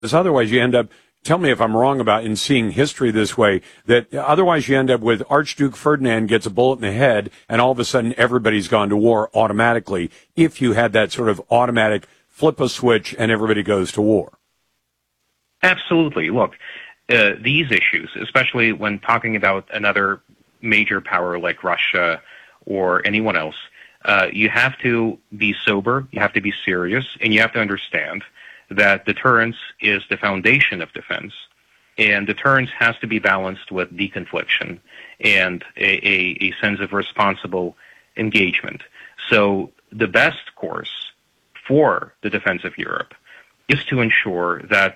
otherwise you end up, tell me if I'm wrong about in seeing history this way, that otherwise you end up with Archduke Ferdinand gets a bullet in the head and all of a sudden everybody's gone to war automatically if you had that sort of automatic flip a switch and everybody goes to war. Absolutely. Look, these issues, especially when talking about another major power like Russia or anyone else, you have to be sober, you have to be serious, and you have to understand that deterrence is the foundation of defense, and deterrence has to be balanced with deconfliction and a sense of responsible engagement. So the best course for the defense of Europe is to ensure that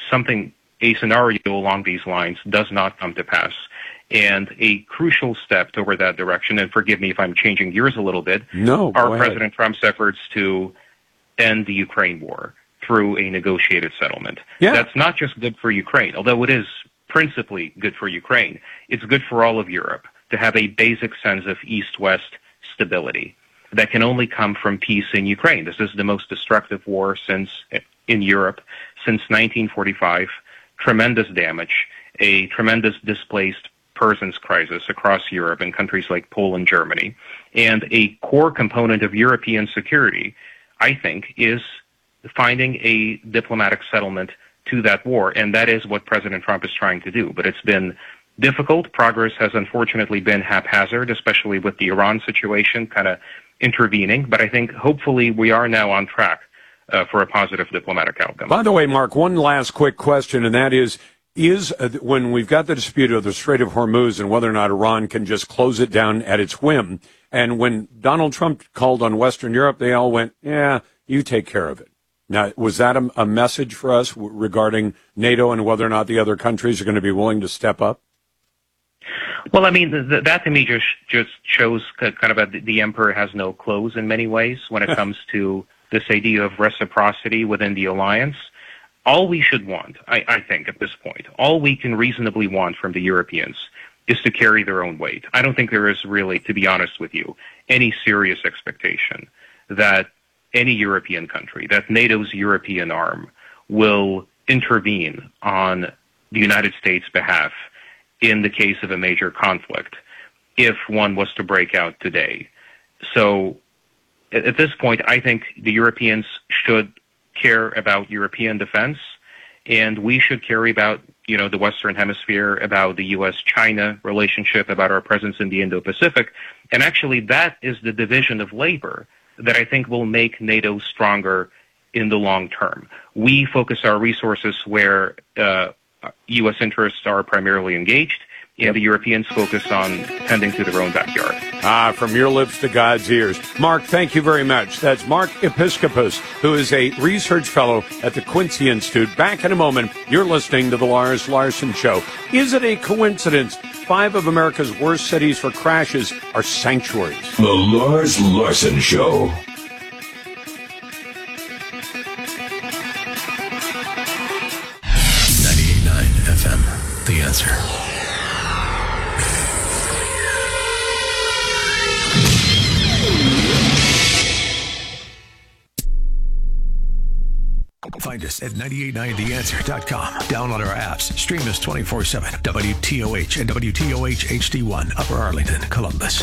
a scenario along these lines does not come to pass. And a crucial step toward that direction, and forgive me if I'm changing gears a little bit, are President Trump's efforts to end the Ukraine war through a negotiated settlement. Yeah. That's not just good for Ukraine, although it is principally good for Ukraine. It's good for all of Europe to have a basic sense of East-West stability that can only come from peace in Ukraine. This is the most destructive war in Europe since 1945. Tremendous damage, a tremendous displaced persons crisis across Europe in countries like Poland, Germany. And a core component of European security, I think, is finding a diplomatic settlement to that war. And that is what President Trump is trying to do. But it's been difficult. Progress has unfortunately been haphazard, especially with the Iran situation kind of intervening. But I think hopefully we are now on track for a positive diplomatic outcome. By the way, Mark, one last quick question, and that is when we've got the dispute of the Strait of Hormuz and whether or not Iran can just close it down at its whim, and when Donald Trump called on Western Europe, they all went, yeah, you take care of it. Now, was that a message for us regarding NATO and whether or not the other countries are going to be willing to step up? Well, I mean, that to me just shows kind of the emperor has no clothes in many ways when it comes to this idea of reciprocity within the alliance. All we should want, I think, at this point, all we can reasonably want from the Europeans is to carry their own weight. I don't think there is really, to be honest with you, any serious expectation that any European country, that NATO's European arm, will intervene on the United States' behalf in the case of a major conflict if one was to break out today. So at this point, I think the Europeans should care about European defense, and we should care about, the Western Hemisphere, about the U.S.-China relationship, about our presence in the Indo-Pacific. And actually, that is the division of labor that I think will make NATO stronger in the long term. We focus our resources where U.S. interests are primarily engaged, and the Europeans focus on tending to their own backyard. From your lips to God's ears. Mark, thank you very much. That's Mark Episcopus, who is a research fellow at the Quincy Institute. Back in a moment, you're listening to The Lars Larson Show. Is it a coincidence 5 of America's worst cities for crashes are sanctuaries? The Lars Larson Show. 98.9 FM, The Answer. Find us at 989theanswer.com. Download our apps. Stream us 24/7. WTOH and WTOH HD1, Upper Arlington, Columbus.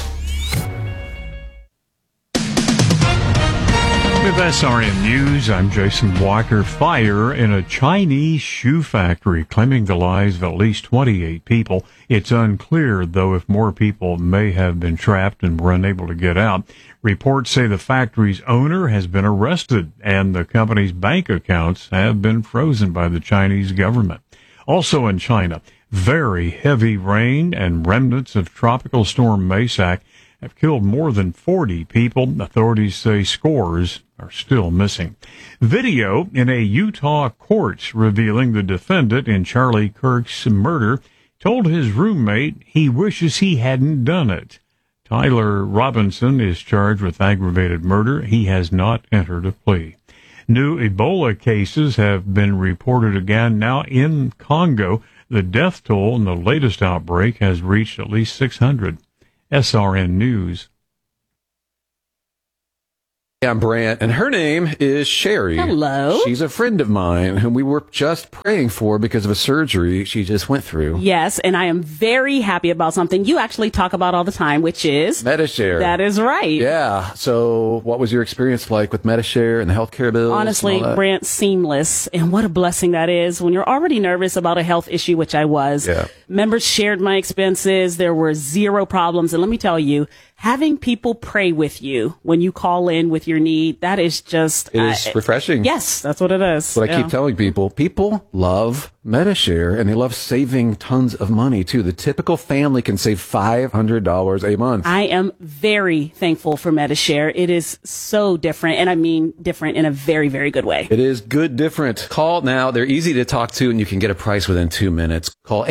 With SRN News, I'm Jason Walker. Fire in a Chinese shoe factory, claiming the lives of at least 28 people. It's unclear, though, if more people may have been trapped and were unable to get out. Reports say the factory's owner has been arrested, and the company's bank accounts have been frozen by the Chinese government. Also in China, very heavy rain and remnants of Tropical Storm Maysak have killed more than 40 people. Authorities say scores are still missing. Video in a Utah court revealing the defendant in Charlie Kirk's murder told his roommate he wishes he hadn't done it. Tyler Robinson is charged with aggravated murder. He has not entered a plea. New Ebola cases have been reported again now in Congo. The death toll in the latest outbreak has reached at least 600. SRN News. I'm Brant, and her name is Sherry. Hello. She's a friend of mine whom we were just praying for because of a surgery she just went through. Yes, and I am very happy about something you actually talk about all the time, which is Medi-Share. That is right. Yeah. So what was your experience like with Medi-Share and the healthcare bills? Honestly, Brant, seamless. And what a blessing that is when you're already nervous about a health issue, which I was. Yeah. Members shared my expenses. There were zero problems. And let me tell you, having people pray with you when you call in with your need, that is just... It is refreshing. Yes, that's what it is. But I keep telling people, people love Medi-Share, and they love saving tons of money, too. The typical family can save $500 a month. I am very thankful for Medi-Share. It is so different, and I mean different in a very, very good way. It is good different. Call now. They're easy to talk to, and you can get a price within 2 minutes. Call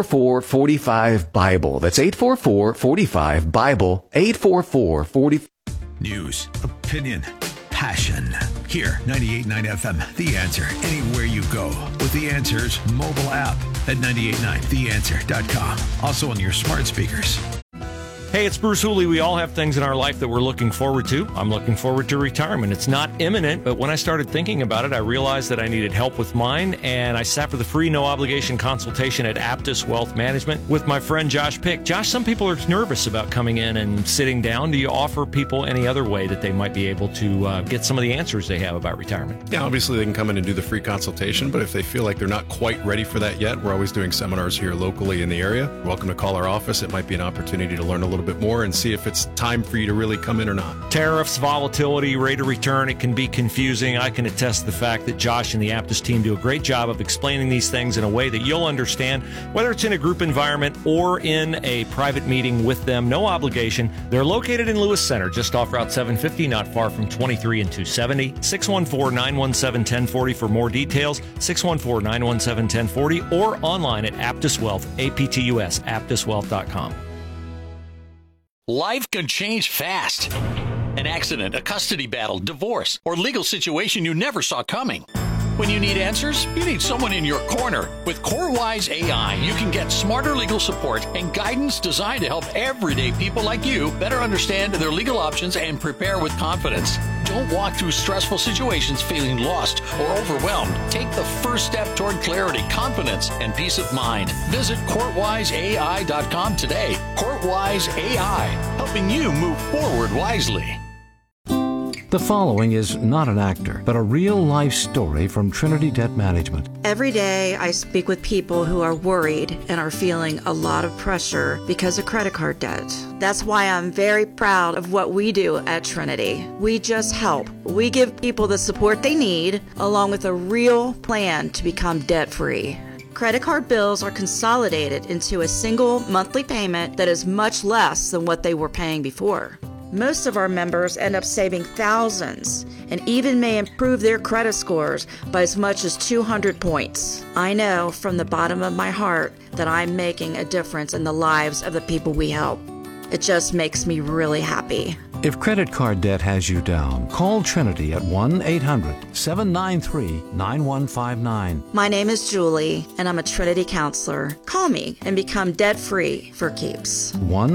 844-45-BIBLE. That's 844-45-BIBLE. 844-40. News, opinion, passion. Here, 98.9 FM, The Answer. Anywhere you go with The Answer's mobile app at 98.9theanswer.com. Also on your smart speakers. Hey, it's Bruce Hooley. We all have things in our life that we're looking forward to. I'm looking forward to retirement. It's not imminent, but when I started thinking about it, I realized that I needed help with mine, and I sat for the free, no-obligation consultation at Aptus Wealth Management with my friend Josh Pick. Josh, some people are nervous about coming in and sitting down. Do you offer people any other way that they might be able to get some of the answers they have about retirement? Yeah, obviously they can come in and do the free consultation, but if they feel like they're not quite ready for that yet, we're always doing seminars here locally in the area. You're welcome to call our office. It might be an opportunity to learn a little bit more and see if it's time for you to really come in or not. Tariffs, volatility, rate of return, it can be confusing. I can attest to the fact that Josh and the Aptus team do a great job of explaining these things in a way that you'll understand, whether it's in a group environment or in a private meeting with them. No obligation. They're located in Lewis Center, just off Route 750, not far from 23 and 270. 614-917-1040 for more details. 614-917-1040 or online at Aptus Wealth, APTUS, aptuswealth.com. Life can change fast. An accident, a custody battle, divorce, or legal situation you never saw coming. When you need answers, you need someone in your corner. With CourtWise AI, you can get smarter legal support and guidance designed to help everyday people like you better understand their legal options and prepare with confidence. Don't walk through stressful situations feeling lost or overwhelmed. Take the first step toward clarity, confidence, and peace of mind. Visit CourtWiseAI.com today. CourtWise AI, helping you move forward wisely. The following is not an actor, but a real-life story from Trinity Debt Management. Every day I speak with people who are worried and are feeling a lot of pressure because of credit card debt. That's why I'm very proud of what we do at Trinity. We just help. We give people the support they need, along with a real plan to become debt-free. Credit card bills are consolidated into a single monthly payment that is much less than what they were paying before. Most of our members end up saving thousands and even may improve their credit scores by as much as 200 points. I know from the bottom of my heart that I'm making a difference in the lives of the people we help. It just makes me really happy. If credit card debt has you down, call Trinity at 1-800-793-9159. My name is Julie, and I'm a Trinity counselor. Call me and become debt-free for keeps.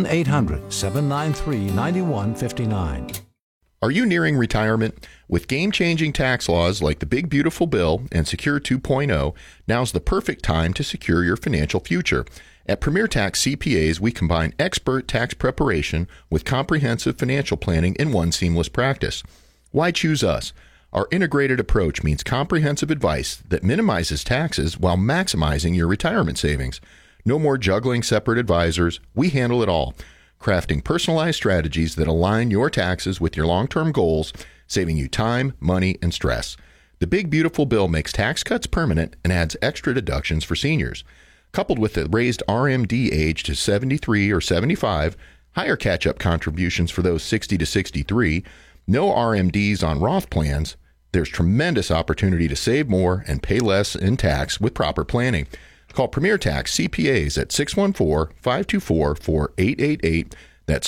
1-800-793-9159. Are you nearing retirement? With game-changing tax laws like the Big Beautiful Bill and Secure 2.0, now's the perfect time to secure your financial future. At Premier Tax CPAs, we combine expert tax preparation with comprehensive financial planning in one seamless practice. Why choose us? Our integrated approach means comprehensive advice that minimizes taxes while maximizing your retirement savings. No more juggling separate advisors. We handle it all, crafting personalized strategies that align your taxes with your long-term goals, saving you time, money, and stress. The Big Beautiful Bill makes tax cuts permanent and adds extra deductions for seniors. Coupled with the raised RMD age to 73 or 75, higher catch-up contributions for those 60 to 63, no RMDs on Roth plans, there's tremendous opportunity to save more and pay less in tax with proper planning. Call Premier Tax CPAs at 614-524-4888. That's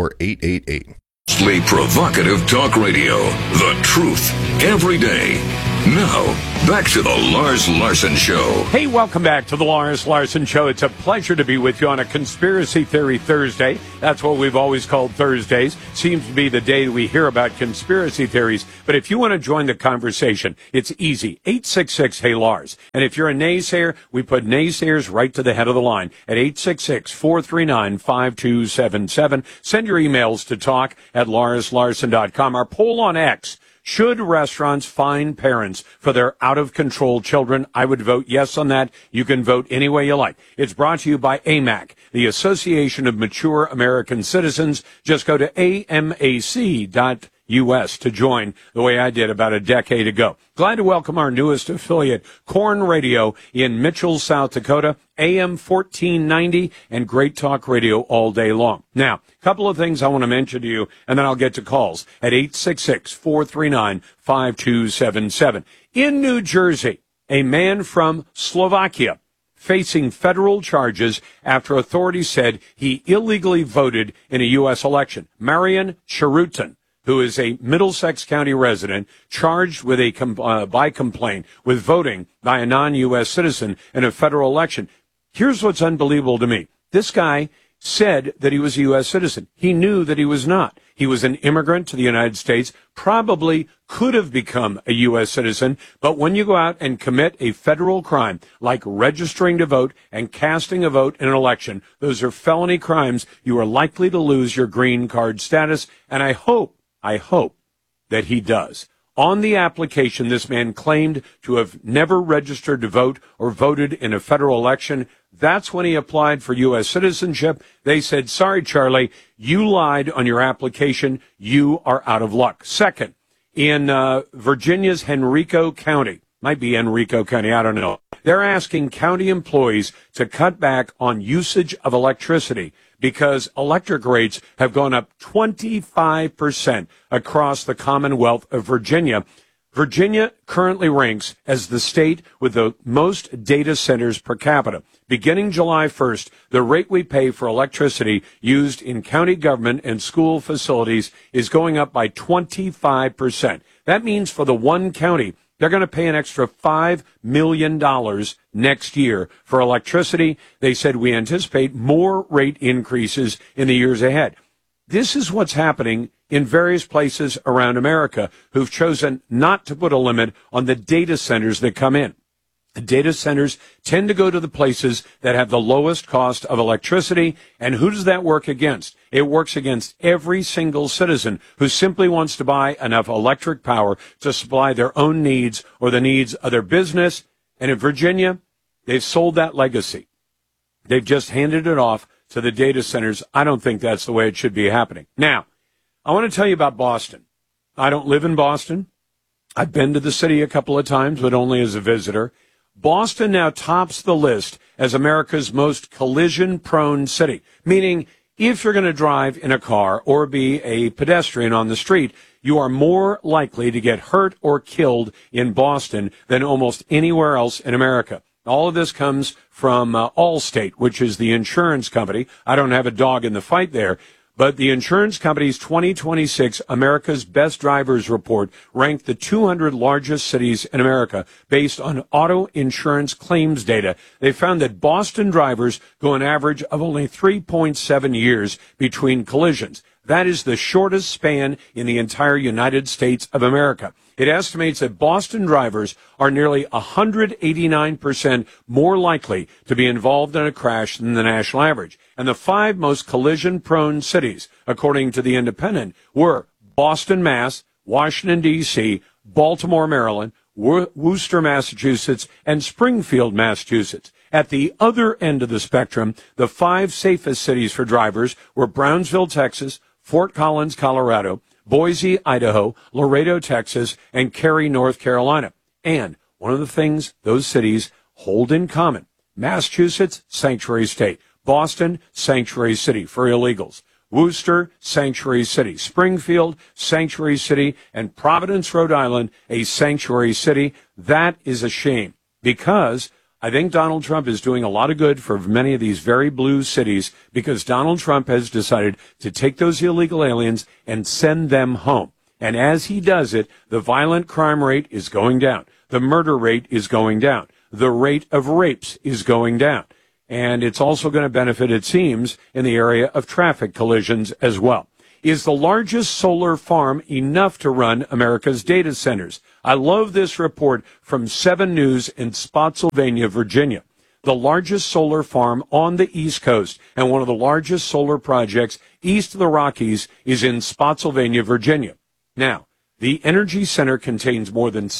524-4888. Mostly provocative talk radio. The truth every day. Now, back to the Lars Larson Show. Hey, welcome back to the Lars Larson Show. It's a pleasure to be with you on a Conspiracy Theory Thursday. That's what we've always called Thursdays. Seems to be the day we hear about conspiracy theories. But if you want to join the conversation, it's easy. 866-HEY-LARS. And if you're a naysayer, we put naysayers right to the head of the line at 866-439-5277. Send your emails to talk@LarsLarson.com. Our poll on X: should restaurants fine parents for their out-of-control children? I would vote yes on that. You can vote any way you like. It's brought to you by AMAC, the Association of Mature American Citizens. Just go to amac.us to join the way I did about a decade ago. Glad to welcome our newest affiliate, Corn Radio in Mitchell, South Dakota, AM 1490, and Great Talk Radio all day long. Now, a couple of things I want to mention to you, and then I'll get to calls at 866-439-5277. In New Jersey, a man from Slovakia facing federal charges after authorities said he illegally voted in a U.S. election. Marian Charutin, who is a Middlesex County resident, charged with a by complaint with voting by a non-U.S. citizen in a federal election. Here's what's unbelievable to me. This guy said that he was a U.S. citizen. He knew that he was not. He was an immigrant to the United States, probably could have become a U.S. citizen, but when you go out and commit a federal crime like registering to vote and casting a vote in an election, those are felony crimes. You are likely to lose your green card status, and I hope that he does. On the application, this man claimed to have never registered to vote or voted in a federal election. That's when he applied for U.S. citizenship. They said, sorry, Charlie, you lied on your application. You are out of luck. Second, in Virginia's Henrico County, might be Enrico County, I don't know. They're asking county employees to cut back on usage of electricity because electric rates have gone up 25% across the Commonwealth of Virginia. Virginia currently ranks as the state with the most data centers per capita. Beginning July 1st, the rate we pay for electricity used in county government and school facilities is going up by 25%. That means for the one county, they're going to pay an extra $5 million next year for electricity. They said we anticipate more rate increases in the years ahead. This is what's happening in various places around America who've chosen not to put a limit on the data centers that come in. Data centers tend to go to the places that have the lowest cost of electricity. And who does that work against? It works against every single citizen who simply wants to buy enough electric power to supply their own needs or the needs of their business. And in Virginia, they've sold that legacy. They've just handed it off to the data centers. I don't think that's the way it should be happening. Now, I want to tell you about Boston. I don't live in Boston. I've been to the city a couple of times, but only as a visitor. Boston now tops the list as America's most collision-prone city, meaning if you're going to drive in a car or be a pedestrian on the street, you are more likely to get hurt or killed in Boston than almost anywhere else in America. All of this comes from Allstate, which is the insurance company. I don't have a dog in the fight there. But the insurance company's 2026 America's Best Drivers report ranked the 200 largest cities in America based on auto insurance claims data. They found that Boston drivers go an average of only 3.7 years between collisions. That is the shortest span in the entire United States of America. It estimates that Boston drivers are nearly 189% more likely to be involved in a crash than the national average. And the 5 most collision-prone cities, according to The Independent, were Boston, Mass., Washington, D.C., Baltimore, Maryland, Worcester, Massachusetts, and Springfield, Massachusetts. At the other end of the spectrum, the 5 safest cities for drivers were Brownsville, Texas, Fort Collins, Colorado, Boise, Idaho, Laredo, Texas, and Cary, North Carolina. And one of the things those cities hold in common, Massachusetts, sanctuary state. Boston, sanctuary city for illegals. Worcester, sanctuary city. Springfield, sanctuary city. And Providence, Rhode Island, a sanctuary city. That is a shame because I think Donald Trump is doing a lot of good for many of these very blue cities because Donald Trump has decided to take those illegal aliens and send them home. And as he does it, the violent crime rate is going down. The murder rate is going down. The rate of rapes is going down. And it's also going to benefit, it seems, in the area of traffic collisions as well. Is the largest solar farm enough to run America's data centers? I love this report from 7 News in Spotsylvania, Virginia. The largest solar farm on the East Coast and one of the largest solar projects east of the Rockies is in Spotsylvania, Virginia. Now, the Energy Center contains more than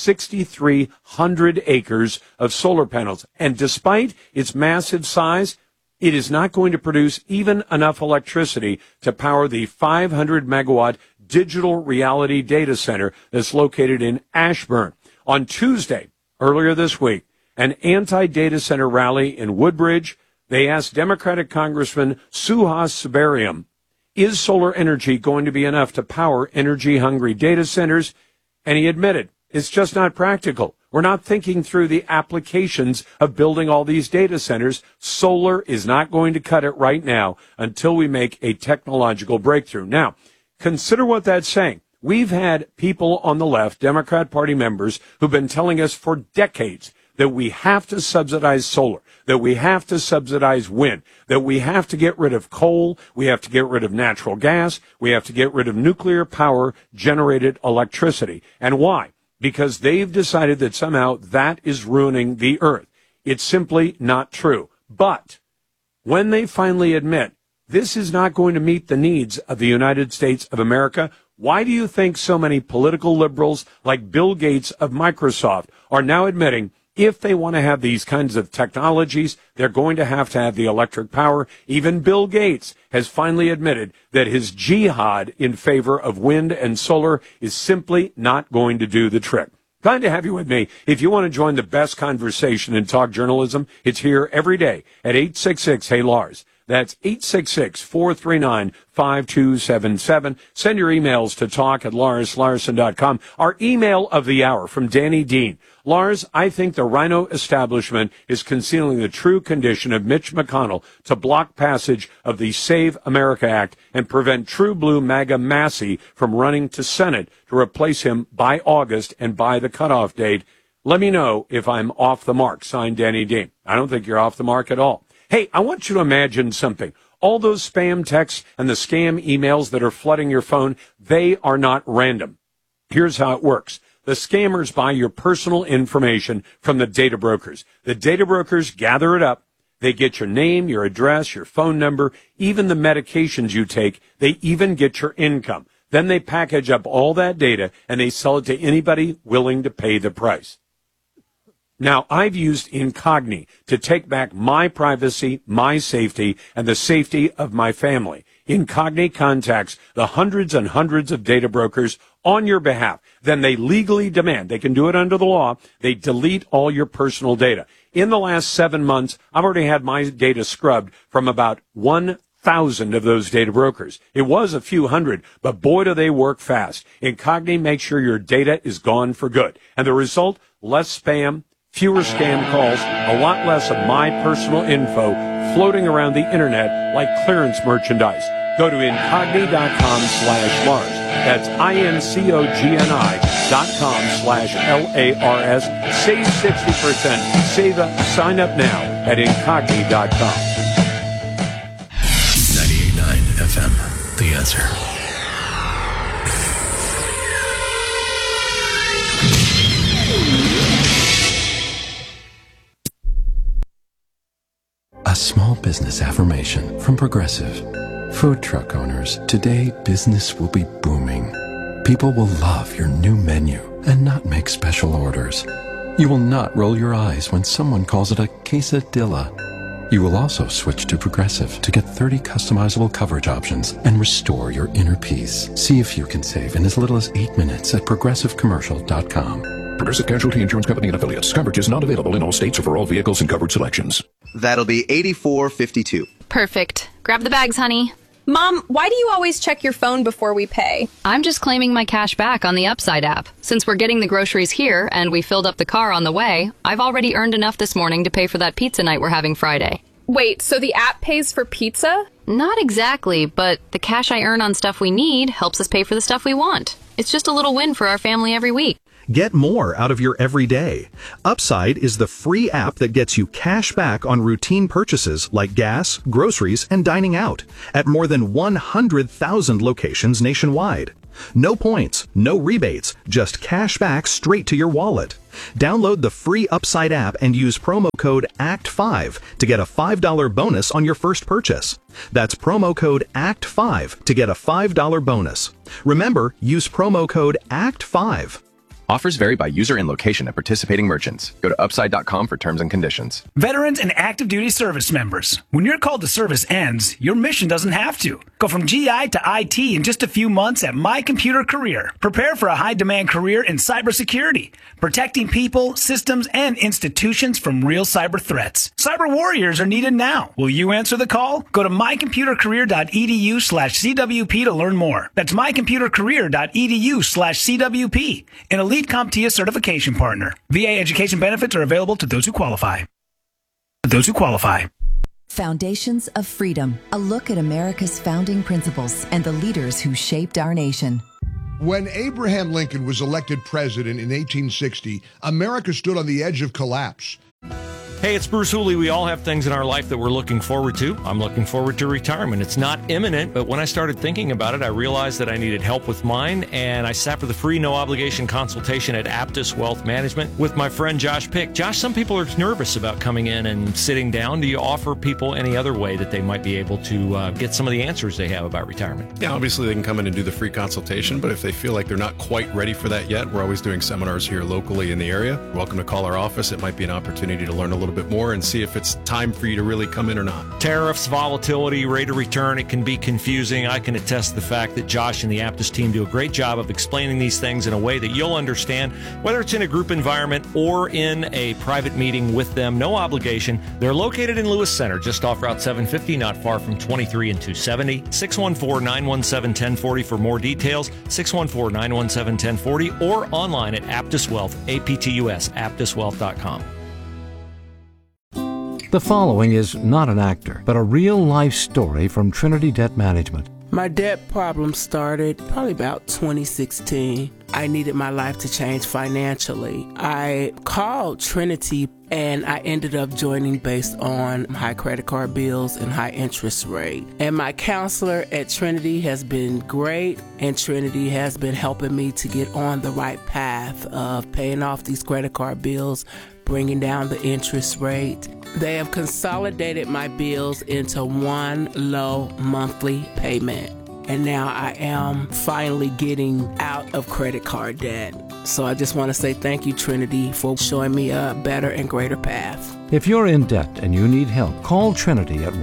6,300 acres of solar panels, and despite its massive size, it is not going to produce even enough electricity to power the 500 megawatt digital reality data center that's located in Ashburn. On Tuesday, earlier this week, an anti-data center rally in Woodbridge, they asked Democratic Congressman Suhas Subramanian, is solar energy going to be enough to power energy-hungry data centers? And he admitted, it's just not practical. We're not thinking through the applications of building all these data centers. Solar is not going to cut it right now until we make a technological breakthrough. Now, consider what that's saying. We've had people on the left, Democrat Party members, who've been telling us for decades that we have to subsidize solar, that we have to subsidize wind, that we have to get rid of coal, we have to get rid of natural gas, we have to get rid of nuclear power generated electricity. And why? Because they've decided that somehow that is ruining the earth. It's simply not true. But when they finally admit this is not going to meet the needs of the United States of America, why do you think so many political liberals like Bill Gates of Microsoft are now admitting if they want to have these kinds of technologies, they're going to have the electric power? Even Bill Gates has finally admitted that his jihad in favor of wind and solar is simply not going to do the trick. Glad to have you with me. If you want to join the best conversation in talk journalism, it's here every day at 866-HEY-LARS. That's 866-439-5277. Send your emails to talk@LarsLarson.com. Our email of the hour from Danny Dean. Lars, I think the Rhino establishment is concealing the true condition of Mitch McConnell to block passage of the Save America Act and prevent true blue MAGA Massey from running to Senate to replace him by August and by the cutoff date. Let me know if I'm off the mark. Signed, Danny Dean. I don't think you're off the mark at all. Hey, I want you to imagine something. All those spam texts and the scam emails that are flooding your phone, they are not random. Here's how it works. The scammers buy your personal information from the data brokers. The data brokers gather it up. They get your name, your address, your phone number, even the medications you take. They even get your income. Then they package up all that data and they sell it to anybody willing to pay the price. Now, I've used Incogni to take back my privacy, my safety, and the safety of my family. Incogni contacts the hundreds and hundreds of data brokers on your behalf. Then they legally demand, they can do it under the law, they delete all your personal data. In the last 7 months, I've already had my data scrubbed from about 1,000 of those data brokers. It was a few hundred, but boy, do they work fast. Incogni makes sure your data is gone for good. And the result, less spam, fewer scam calls, a lot less of my personal info floating around the internet like clearance merchandise. Go to incogni.com/Lars. That's incogni.com/LARS. Save 60%. Sign up now at incogni.com. 98.9 FM, The Answer. A small business affirmation from Progressive. Food truck owners, today business will be booming. People will love your new menu and not make special orders. You will not roll your eyes when someone calls it a quesadilla. You will also switch to Progressive to get 30 customizable coverage options and restore your inner peace. See if you can save in as little as 8 minutes at progressivecommercial.com. Progressive Casualty Insurance Company and Affiliates. Coverage is not available in all states or for all vehicles and coverage selections. That'll be $84.52. Perfect. Grab the bags, honey. Mom, why do you always check your phone before we pay? I'm just claiming my cash back on the Upside app. Since we're getting the groceries here and we filled up the car on the way, I've already earned enough this morning to pay for that pizza night we're having Friday. Wait, so the app pays for pizza? Not exactly, but the cash I earn on stuff we need helps us pay for the stuff we want. It's just a little win for our family every week. Get more out of your everyday. Upside is the free app that gets you cash back on routine purchases like gas, groceries, and dining out at more than 100,000 locations nationwide. No points, no rebates, just cash back straight to your wallet. Download the free Upside app and use promo code ACT5 to get a $5 bonus on your first purchase. That's promo code ACT5 to get a $5 bonus. Remember, use promo code ACT5. Offers vary by user and location at participating merchants. Go to upside.com for terms and conditions. Veterans and active duty service members, when your call to service ends, your mission doesn't have to. Go from GI to IT in just a few months at My Computer Career. Prepare for a high-demand career in cybersecurity, protecting people, systems, and institutions from real cyber threats. Cyber warriors are needed now. Will you answer the call? Go to mycomputercareer.edu/CWP to learn more. That's mycomputercareer.edu/CWP. An elite CompTIA certification partner. VA education benefits are available to those who qualify. Foundations of Freedom, a look at America's founding principles and the leaders who shaped our nation. When Abraham Lincoln was elected president in 1860, America stood on the edge of collapse. Hey, it's Bruce Hooley. We all have things in our life that we're looking forward to. I'm looking forward to retirement. It's not imminent, but when I started thinking about it, I realized that I needed help with mine, and I sat for the free, no-obligation consultation at Aptus Wealth Management with my friend Josh Pick. Josh, some people are nervous about coming in and sitting down. Do you offer people any other way that they might be able to get some of the answers they have about retirement? Yeah, obviously they can come in and do the free consultation, but if they feel like they're not quite ready for that yet, we're always doing seminars here locally in the area. You're welcome to call our office. It might be an opportunity to learn a little bit more and see if it's time for you to really come in or not. Tariffs, volatility, rate of return, it can be confusing. I can attest to the fact that Josh and the Aptus team do a great job of explaining these things in a way that you'll understand, whether it's in a group environment or in a private meeting with them. No obligation. They're located in Lewis Center, just off Route 750, not far from 23 and 270. 614-917-1040 for more details. 614-917-1040 or online at Aptus Wealth, APTUS, aptuswealth.com. The following is not an actor, but a real-life story from Trinity Debt Management. My debt problem started probably about 2016. I needed my life to change financially. I called Trinity and I ended up joining based on high credit card bills and high interest rate. And my counselor at Trinity has been great, and Trinity has been helping me to get on the right path of paying off these credit card bills, bringing down the interest rate. They have consolidated my bills into one low monthly payment. And now I am finally getting out of credit card debt. So I just want to say thank you, Trinity, for showing me a better and greater path. If you're in debt and you need help, call Trinity at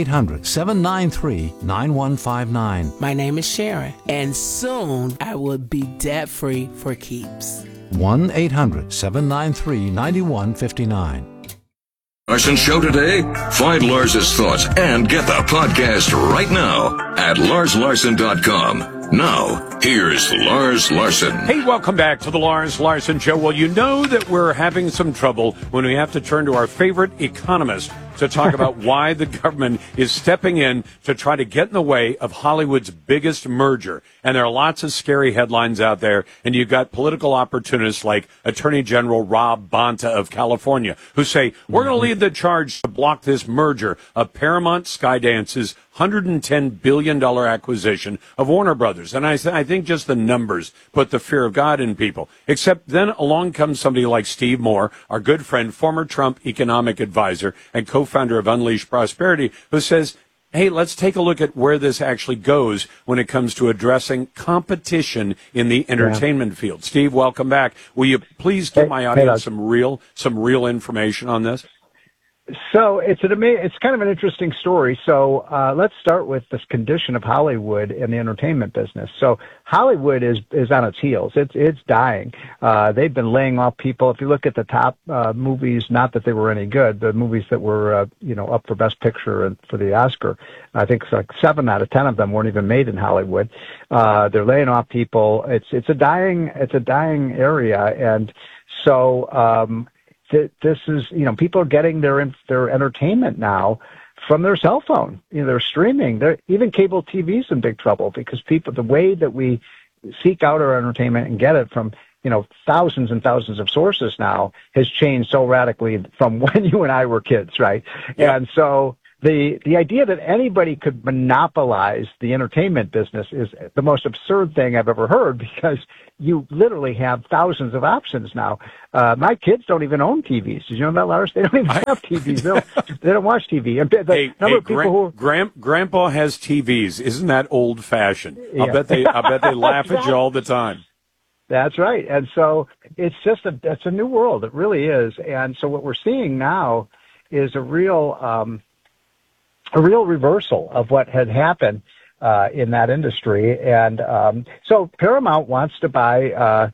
1-800-793-9159. My name is Sharon, and soon I will be debt-free for keeps. 1-800-793-9159. Larson Show today? Find Lars's thoughts and get the podcast right now at LarsLarson.com. Now, here's Lars Larson. Hey, welcome back to the Lars Larson Show. Well, you know that we're having some trouble when we have to turn to our favorite economist to talk about why the government is stepping in to try to get in the way of Hollywood's biggest merger. And there are lots of scary headlines out there. And you've got political opportunists like Attorney General Rob Bonta of California who say, we're going to lead the charge to block this merger of Paramount Skydance's $110 billion acquisition of Warner Brothers. And I think just the numbers put the fear of God in people. Except then along comes somebody like Steve Moore, our good friend, former Trump economic advisor and co-founder of Unleashed Prosperity, who says, hey, let's take a look at where this actually goes when it comes to addressing competition in the entertainment field. Steve, welcome back. Will you please give my audience some real information on this? So it's kind of an interesting story. So let's start with this condition of Hollywood in the entertainment business. So Hollywood is on its heels. It's dying. They've been laying off people. If you look at the top movies, not that they were any good, the movies that were up for Best Picture and for the Oscar, I think like 7 out of 10 of them weren't even made in Hollywood. They're laying off people. It's a dying area, and so. This is, people are getting their entertainment now from their cell phone. They're streaming. Even cable TV is in big trouble because the way that we seek out our entertainment and get it from, thousands and thousands of sources now has changed so radically from when you and I were kids, right? Yep. And so the idea that anybody could monopolize the entertainment business is the most absurd thing I've ever heard, because you literally have thousands of options now. My kids don't even own TVs. Did you know that, Lars? They don't even have TVs. They don't watch TV. Grandpa has TVs. Isn't that old fashioned? Yeah. I bet they laugh at you all the time. That's right. And so it's just it's a new world. It really is. And so what we're seeing now is a real reversal of what had happened in that industry. And so Paramount wants to buy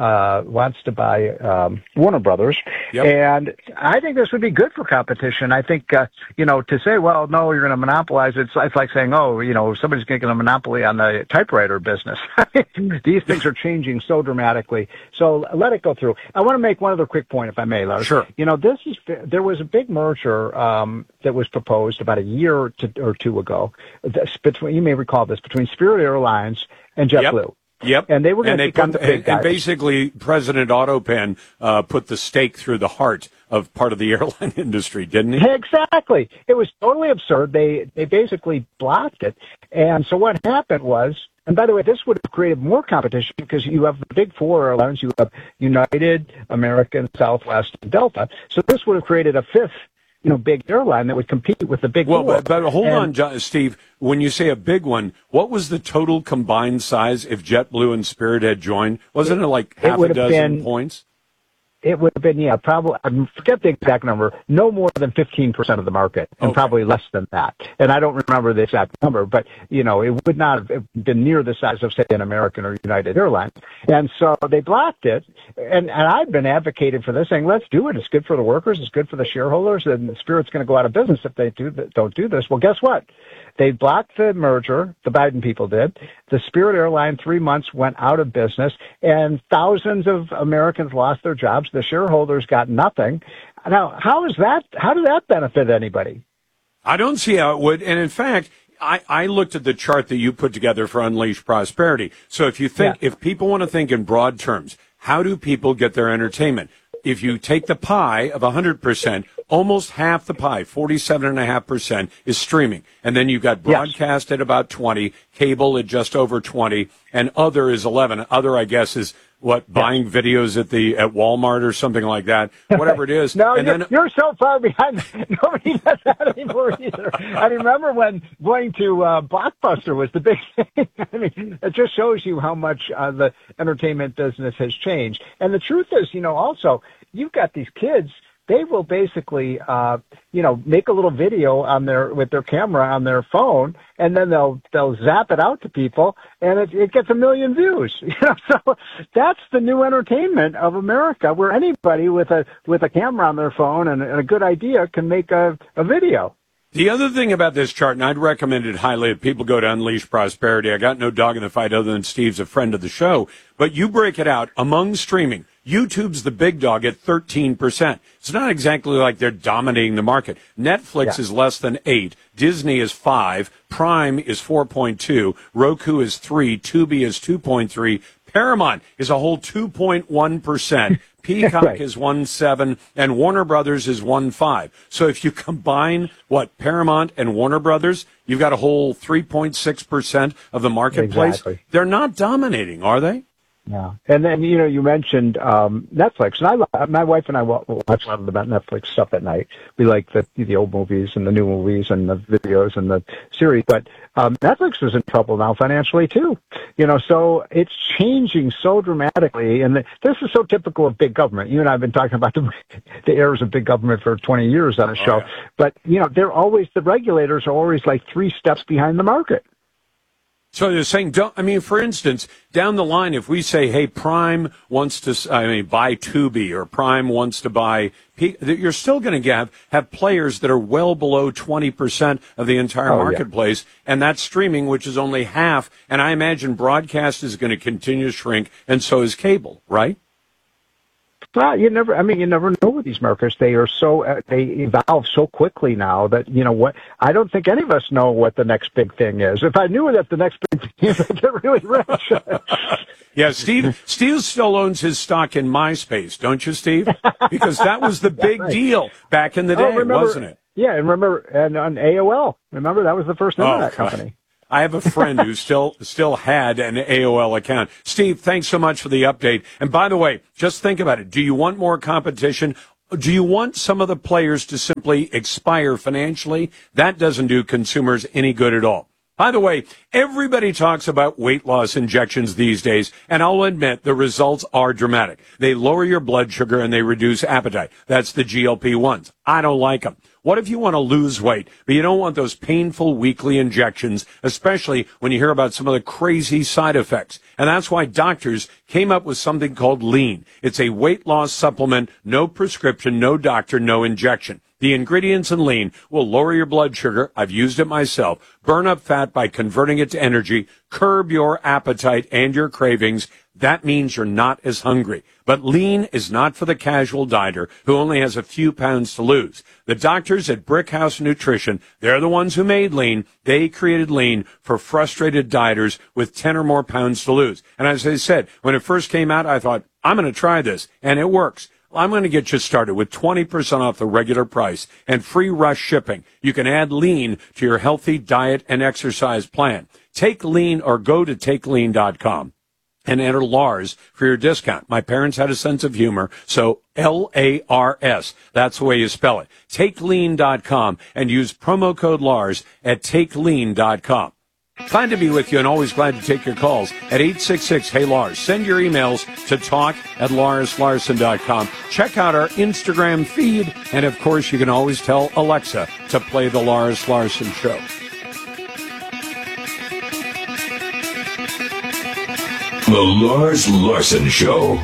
Warner Brothers. Yep. And I think this would be good for competition. I think, to say, well, no, you're going to monopolize it. It's like saying, somebody's going to get a monopoly on the typewriter business. These things are changing so dramatically. So let it go through. I want to make one other quick point, if I may, Lars. Sure. There was a big merger that was proposed about a year or two ago. You may recall this, between Spirit Airlines and JetBlue. Yep. And they were going to become the big guys. And basically, President Autopen put the stake through the heart of part of the airline industry, didn't he? Exactly. It was totally absurd. They basically blocked it. And so what happened was, and by the way, this would have created more competition, because you have the big four airlines. You have United, American, Southwest, and Delta. So this would have created a fifth big airline that would compete with the big four. But hold on, Steve. When you say a big one, what was the total combined size if JetBlue and Spirit had joined? Wasn't it like half a dozen points? It would have been, probably, I forget the exact number, no more than 15% of the market, and probably less than that. And I don't remember the exact number, but, it would not have been near the size of, say, an American or United Airlines. And so they blocked it, and I've been advocating for this, saying, let's do it. It's good for the workers, it's good for the shareholders, and Spirit's going to go out of business if they don't do this. Well, guess what? They blocked the merger, the Biden people did. The Spirit airline, 3 months, went out of business, and thousands of Americans lost their jobs. The shareholders got nothing. Now, how did that benefit anybody? I don't see how it would. And in fact, I looked at the chart that you put together for Unleash Prosperity. So if people want to think in broad terms, how do people get their entertainment? If you take the pie of 100%, almost half the pie, 47.5%, is streaming. And then you've got broadcast at about 20, cable at just over 20, and other is 11. Other, I guess, is buying videos at Walmart or something like that, whatever it is. No, you're so far behind. Nobody does that anymore either. I remember when going to Blockbuster was the big thing. I mean, it just shows you how much the entertainment business has changed. And the truth is, also, you've got these kids. They will basically, make a little video with their camera on their phone, and then they'll zap it out to people, and it gets 1 million views. So that's the new entertainment of America, where anybody with a camera on their phone and a good idea can make a video. The other thing about this chart, and I'd recommend it highly if people go to Unleash Prosperity. I got no dog in the fight other than Steve's a friend of the show, but you break it out among streaming. YouTube's the big dog at 13%. It's not exactly like they're dominating the market. Netflix is less than 8. Disney is 5. Prime is 4.2. Roku is 3. Tubi is 2.3. Paramount is a whole 2.1%. Peacock is 1.7, and Warner Brothers is 1.5. So if you combine Paramount and Warner Brothers, you've got a whole 3.6% of the marketplace. Exactly. They're not dominating, are they? Yeah. And then, you mentioned Netflix. And my wife and I watch a lot of the Netflix stuff at night. We like the old movies and the new movies and the videos and the series. But Netflix is in trouble now financially, too. So it's changing so dramatically. And this is so typical of big government. You and I have been talking about the errors of big government for 20 years on the show. Yeah. But, the regulators are always like 3 steps behind the market. So you're saying, for instance, down the line, if we say, hey, Prime wants to, buy Tubi, or Prime wants to buy, you're still going to have players that are well below 20% of the entire marketplace, and that's streaming, which is only half. And I imagine broadcast is going to continue to shrink, and so is cable, right? Well, you never know with these markets. They are so, they evolve so quickly now that, I don't think any of us know what the next big thing is. If I knew that the next big thing is, I'd get really rich. Yeah, Steve still owns his stock in MySpace, don't you, Steve? Because that was the big deal back in the day, wasn't it? Yeah, and on AOL, remember that was the first internet company. I have a friend who still had an AOL account. Steve, thanks so much for the update. And by the way, just think about it. Do you want more competition? Do you want some of the players to simply expire financially? That doesn't do consumers any good at all. By the way, everybody talks about weight loss injections these days, and I'll admit the results are dramatic. They lower your blood sugar and they reduce appetite. That's the GLP-1s. I don't like them. What if you want to lose weight, but you don't want those painful weekly injections, especially when you hear about some of the crazy side effects? And that's why doctors came up with something called Lean. It's a weight loss supplement, no prescription, no doctor, no injection. The ingredients in Lean will lower your blood sugar. I've used it myself. Burn up fat by converting it to energy. Curb your appetite and your cravings. That means you're not as hungry. But Lean is not for the casual dieter who only has a few pounds to lose. The doctors at Brickhouse Nutrition, they're the ones who made Lean. They created Lean for frustrated dieters with 10 or more pounds to lose. And as I said, when it first came out, I thought, I'm going to try this. And it works. I'm going to get you started with 20% off the regular price and free rush shipping. You can add Lean to your healthy diet and exercise plan. Take Lean or go to takelean.com and enter Lars for your discount. My parents had a sense of humor, so L-A-R-S. That's the way you spell it. Takelean.com and use promo code Lars at takelean.com. Glad to be with you and always glad to take your calls at 866-HEY-LARS. Send your emails to talk@LarsLarson.com. Check out our Instagram feed. And, of course, you can always tell Alexa to play The Lars Larson Show. The Lars Larson Show.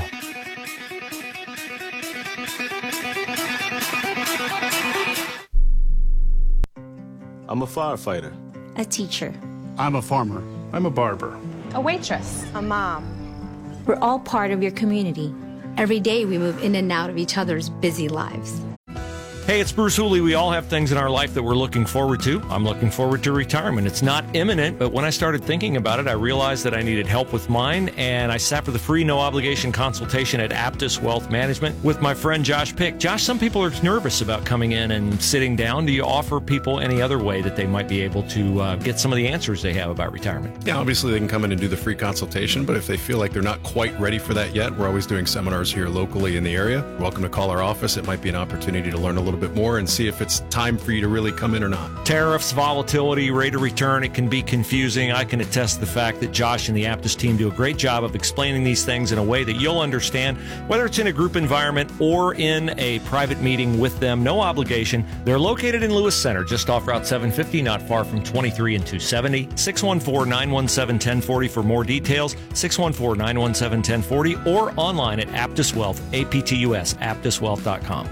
I'm a firefighter. A teacher. I'm a farmer. I'm a barber. A waitress. A mom. We're all part of your community. Every day we move in and out of each other's busy lives. Hey, it's Bruce Hooley. We all have things in our life that we're looking forward to. I'm looking forward to retirement. It's not imminent, but when I started thinking about it, I realized that I needed help with mine, and I sat for the free, no-obligation consultation at Aptus Wealth Management with my friend Josh Pick. Josh, some people are nervous about coming in and sitting down. Do you offer people any other way that they might be able to get some of the answers they have about retirement? Yeah, obviously they can come in and do the free consultation, but if they feel like they're not quite ready for that yet, we're always doing seminars here locally in the area. You're welcome to call our office. It might be an opportunity to learn a little bit more and see if it's time for you to really come in or not. Tariffs, volatility, rate of return, it can be confusing. I can attest to the fact that Josh and the Aptus team do a great job of explaining these things in a way that you'll understand, whether it's in a group environment or in a private meeting with them. No obligation. They're located in Lewis Center, just off Route 750, not far from 23 and 270. 614-917-1040 for more details. 614-917-1040 or online at Aptus Wealth, APTUS, aptuswealth.com.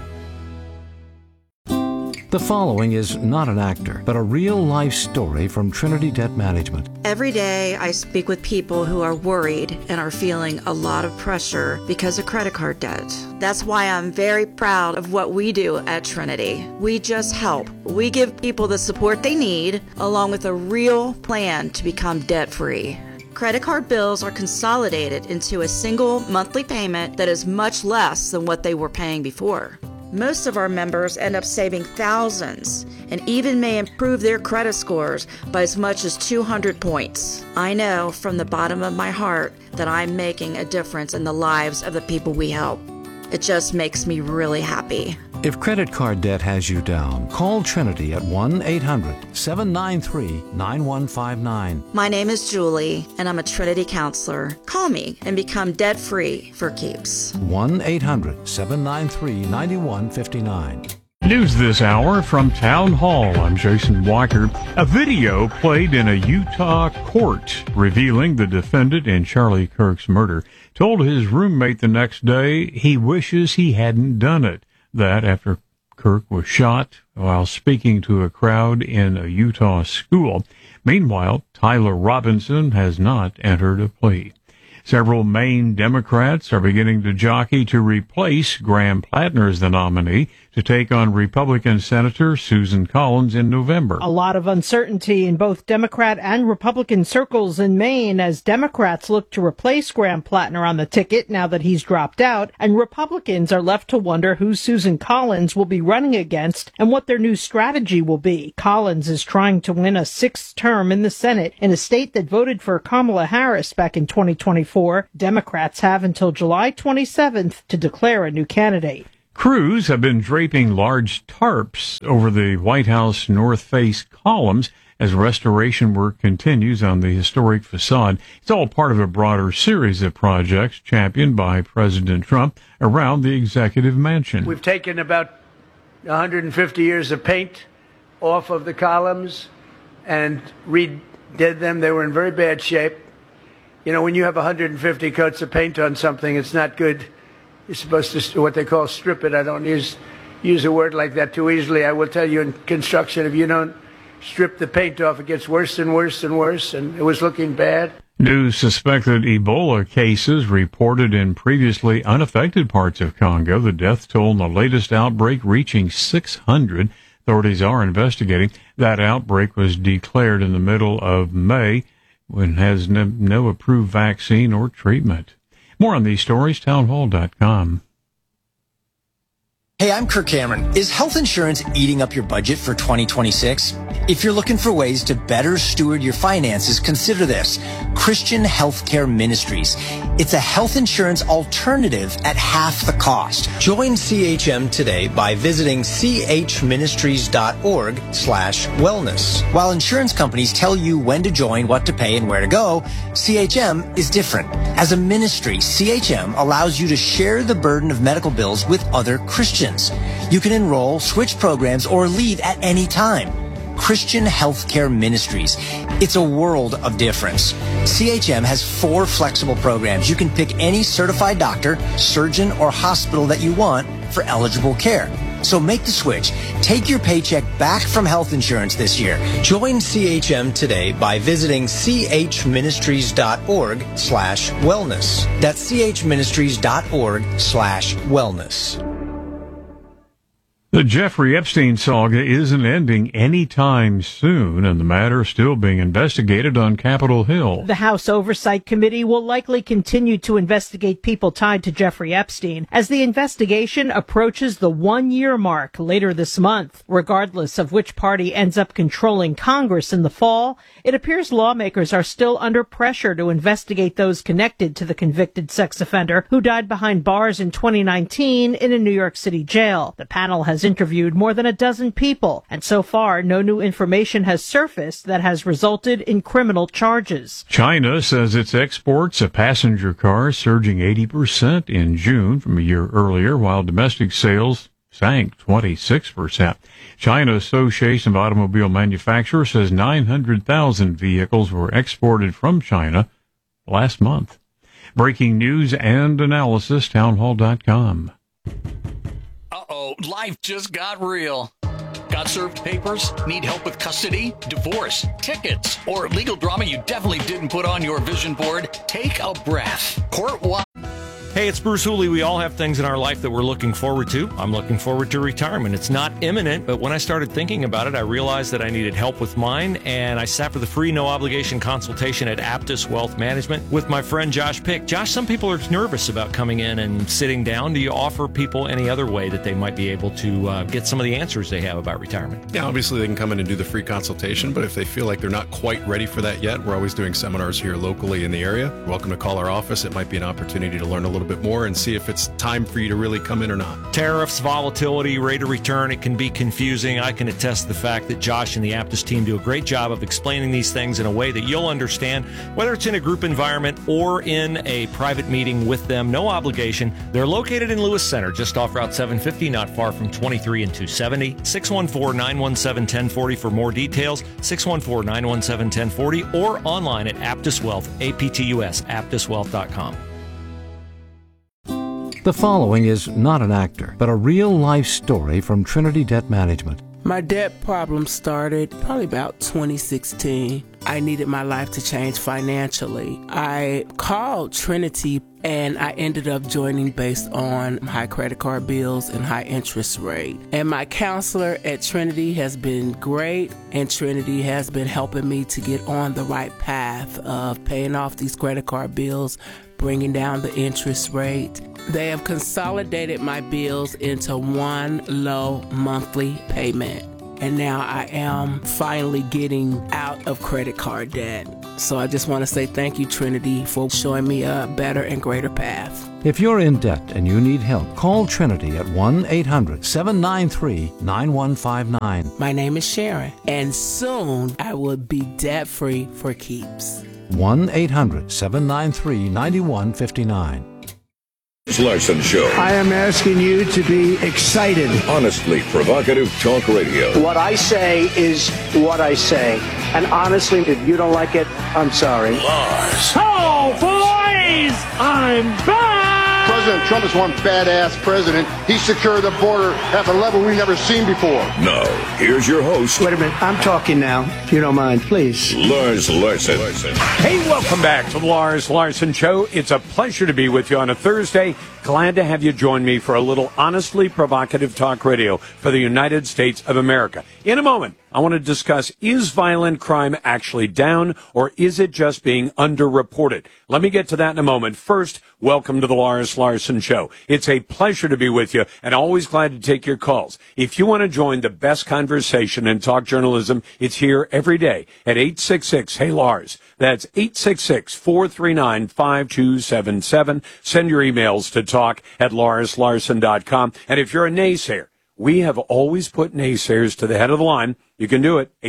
The following is not an actor, but a real-life story from Trinity Debt Management. Every day I speak with people who are worried and are feeling a lot of pressure because of credit card debt. That's why I'm very proud of what we do at Trinity. We just help. We give people the support they need, along with a real plan to become debt-free. Credit card bills are consolidated into a single monthly payment that is much less than what they were paying before. Most of our members end up saving thousands and even may improve their credit scores by as much as 200 points. I know from the bottom of my heart that I'm making a difference in the lives of the people we help. It just makes me really happy. If credit card debt has you down, call Trinity at 1-800-793-9159. My name is Julie, and I'm a Trinity counselor. Call me and become debt-free for keeps. 1-800-793-9159. News this hour from Town Hall. I'm Jason Weicker. A video played in a Utah court revealing the defendant in Charlie Kirk's murder told his roommate the next day he wishes he hadn't done it. That after Kirk was shot while speaking to a crowd in a Utah school. Meanwhile, Tyler Robinson has not entered a plea. Several Maine Democrats are beginning to jockey to replace Graham Plattner as the nominee to take on Republican Senator Susan Collins in November. A lot of uncertainty in both Democrat and Republican circles in Maine as Democrats look to replace Graham Plattner on the ticket now that he's dropped out, and Republicans are left to wonder who Susan Collins will be running against and what their new strategy will be. Collins is trying to win a sixth term in the Senate in a state that voted for Kamala Harris back in 2024. Democrats have until July 27th to declare a new candidate. Crews have been draping large tarps over the White House north face columns as restoration work continues on the historic facade. It's all part of a broader series of projects championed by President Trump around the executive mansion. We've taken about 150 years of paint off of the columns and redid them. They were in very bad shape. You know, when you have 150 coats of paint on something, it's not good. You're supposed to, what they call, strip it. I don't use a word like that too easily. I will tell you in construction, if you don't strip the paint off, it gets worse and worse and worse, and it was looking bad. New suspected Ebola cases reported in previously unaffected parts of Congo. The death toll in the latest outbreak reaching 600. Authorities are investigating. That outbreak was declared in the middle of May when it has no approved vaccine or treatment. More on these stories, townhall.com. Hey, I'm Kirk Cameron. Is health insurance eating up your budget for 2026? If you're looking for ways to better steward your finances, consider this: Christian Healthcare Ministries. It's a health insurance alternative at half the cost. Join CHM today by visiting chministries.org/wellness. While insurance companies tell you when to join, what to pay, and where to go, CHM is different. As a ministry, CHM allows you to share the burden of medical bills with other Christians. You can enroll, switch programs, or leave at any time. Christian Healthcare Ministries. It's a world of difference. CHM has 4 flexible programs. You can pick any certified doctor, surgeon, or hospital that you want for eligible care. So make the switch. Take your paycheck back from health insurance this year. Join CHM today by visiting chministries.org/wellness. That's chministries.org/wellness. The Jeffrey Epstein saga isn't ending anytime soon, and the matter is still being investigated on Capitol Hill. The House Oversight Committee will likely continue to investigate people tied to Jeffrey Epstein as the investigation approaches the 1-year mark later this month. Regardless of which party ends up controlling Congress in the fall, it appears lawmakers are still under pressure to investigate those connected to the convicted sex offender who died behind bars in 2019 in a New York City jail. The panel has interviewed more than a dozen people, and so far no new information has surfaced that has resulted in criminal charges. China says its exports of passenger cars surging 80% in June from a year earlier, while domestic sales sank 26%. China Association of Automobile Manufacturers says 900,000 vehicles were exported from China last month. Breaking news and analysis, townhall.com. Uh-oh, life just got real. Got served papers? Need help with custody, divorce, tickets, or legal drama you definitely didn't put on your vision board? Take a breath. Court. Hey, it's Bruce Hooley. We all have things in our life that we're looking forward to. I'm looking forward to retirement. It's not imminent, but when I started thinking about it, I realized that I needed help with mine, and I sat for the free, no-obligation consultation at Aptus Wealth Management with my friend Josh Pick. Josh, some people are nervous about coming in and sitting down. Do you offer people any other way that they might be able to get some of the answers they have about retirement? Yeah, obviously they can come in and do the free consultation, but if they feel like they're not quite ready for that yet, we're always doing seminars here locally in the area. You're welcome to call our office. It might be an opportunity to learn a little bit more and see if it's time for you to really come in or not. Tariffs, volatility, rate of return, it can be confusing. I can attest to the fact that Josh and the Aptus team do a great job of explaining these things in a way that you'll understand, whether it's in a group environment or in a private meeting with them. No obligation. They're located in Lewis Center, just off Route 750, not far from 23 and 270. 614-917-1040 for more details. 614-917-1040 or online at Aptus Wealth, APTUS, aptuswealth.com. The following is not an actor, but a real-life story from Trinity Debt Management. My debt problem started probably about 2016. I needed my life to change financially. I called Trinity and I ended up joining based on high credit card bills and high interest rate. And my counselor at Trinity has been great, and Trinity has been helping me to get on the right path of paying off these credit card bills, bringing down the interest rate. They have consolidated my bills into one low monthly payment. And now I am finally getting out of credit card debt. So I just want to say thank you, Trinity, for showing me a better and greater path. If you're in debt and you need help, call Trinity at 1-800-793-9159. My name is Sharon, and soon I will be debt-free for keeps. 1-800-793-9159. Larson Show. I am asking you to be excited. Honestly provocative talk radio. What I say is what I say. And honestly, if you don't like it, I'm sorry. Lars. Oh, boys! I'm back! President Trump is one badass president. He secured the border at a level we've never seen before. Now, here's your host. Wait a minute. I'm talking now, if you don't mind, please. Lars Larson. Hey, welcome back to the Lars Larson Show. It's a pleasure to be with you on a Thursday. Glad to have you join me for a little honestly provocative talk radio for the United States of America. In a moment, I want to discuss, is violent crime actually down, or is it just being underreported? Let me get to that in a moment. First, welcome to the Lars Larson Show. It's a pleasure to be with you, and always glad to take your calls. If you want to join the best conversation in talk journalism, it's here every day at 866-HEY-LARS. That's 866-439-5277. Send your emails to talk@LarsLarson.com. And if you're a naysayer, we have always put naysayers to the head of the line. You can do it,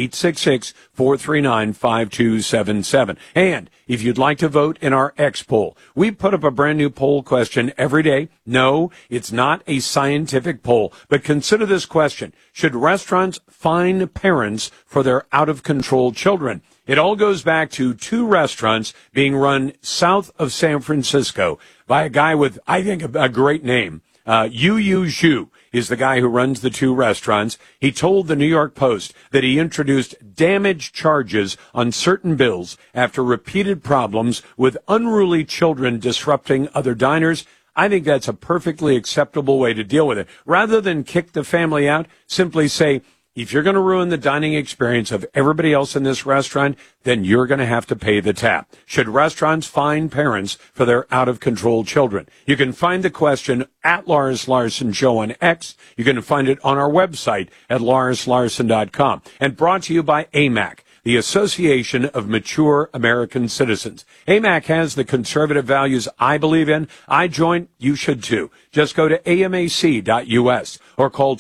866-439-5277. And if you'd like to vote in our X poll, we put up a brand new poll question every day. No, it's not a scientific poll, but consider this question. Should restaurants fine parents for their out-of-control children? It all goes back to two restaurants being run south of San Francisco by a guy with, I think, a great name. Yu Zhu is the guy who runs the two restaurants. He told the New York Post that he introduced damage charges on certain bills after repeated problems with unruly children disrupting other diners. I think that's a perfectly acceptable way to deal with it. Rather than kick the family out, simply say, if you're going to ruin the dining experience of everybody else in this restaurant, then you're going to have to pay the tab. Should restaurants fine parents for their out-of-control children? You can find the question at Lars Larson Show on X. You can find it on our website at LarsLarson.com. And brought to you by AMAC, the Association of Mature American Citizens. AMAC has the conservative values I believe in. I join. You should too. Just go to amac.us or call